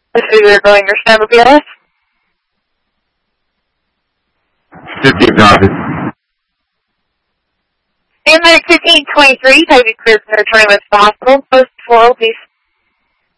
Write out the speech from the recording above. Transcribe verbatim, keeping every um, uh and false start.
This is your going your snowmobile. fifteen copy. And then fifteen twenty-three, type of clear for returning as possible. Post four will be